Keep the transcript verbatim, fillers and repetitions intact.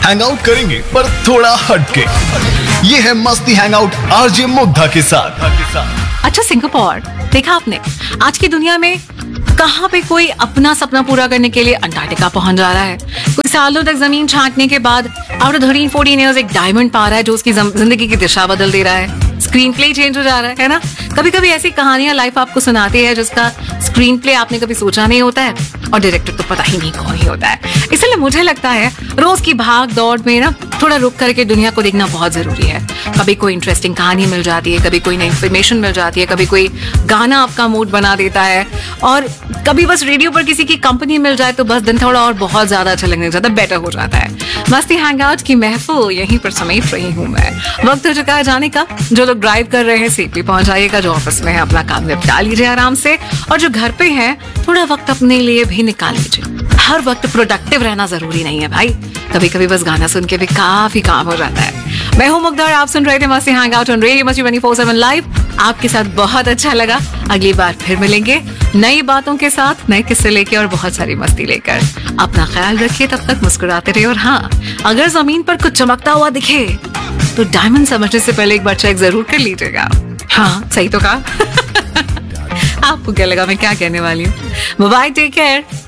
Hang out करेंगे पर थोड़ा हटके। ये है मस्ती हैंग आउट आरजे मुग्धा के साथ। अच्छा, सिंगापुर देखा आपने? आज की दुनिया में कहाँ पे कोई अपना सपना पूरा करने के लिए अंटार्कटिका पहुंच जा रहा है। कोई सालों तक जमीन छांटने के बाद आफ्टर थर्टीन फोर्टीन इयर्स एक डायमंड पा रहा है जो उसकी जिंदगी की दिशा बदल दे रहा है। स्क्रीन प्ले चेंज हो जा रहा है, है ना? कभी कभी ऐसी कहानियां लाइफ आपको सुनाती है जिसका स्क्रीन प्ले आपने कभी सोचा नहीं होता है और डायरेक्टर तो पता ही नहीं कौन ही होता है। इसलिए मुझे लगता है रोज की भाग दौड़ में ना थोड़ा रुक करके दुनिया को देखना बहुत जरूरी है। कभी कोई इंटरेस्टिंग कहानी मिल जाती है, कभी कोई नई इंफॉर्मेशन मिल जाती है, कभी कोई गाना आपका मूड बना देता है, और कभी बस रेडियो पर किसी की कंपनी मिल जाए तो बस दिन थोड़ा और बहुत ज्यादा अच्छा लगने ज्यादा बेटर हो जाता है। मस्ती हैंगआउट की महफिल यहीं पर समेट रही हूँ मैं। वक्त हो चुका है जाने का। जो लोग ड्राइव कर रहे हैं सेफली पहुंच जाइएगा, जो ऑफिस में है अपना काम निपटा लीजिए आराम से, और जो घर पे है थोड़ा वक्त अपने लिए भी निकाल लीजिए। हर वक्त प्रोडक्टिव रहना जरूरी नहीं है भाई, कभी कभी बस गाना सुन के भी काफी काम हो जाता है। मैं हूं मुग्धा और आप सुन रहे थे मस्ती हैंगआउट ऑन रेडियो मस्ती ट्वेंटी फोर सेवन लाइव। आपके साथ बहुत अच्छा लगा। अगली बार फिर मिलेंगे नई बातों के साथ, नए किस्से लेके और बहुत सारी मस्ती लेकर। अपना ख्याल रखिए, तब तक मुस्कुराते रहिए। और हाँ, अगर जमीन पर कुछ चमकता हुआ दिखे तो डायमंड समझने से पहले एक बार चेक जरूर कर लीजिएगा। हाँ, सही तो कहा। आपको क्या लगा मैं क्या कहने वाली हूँ? Bye, take care.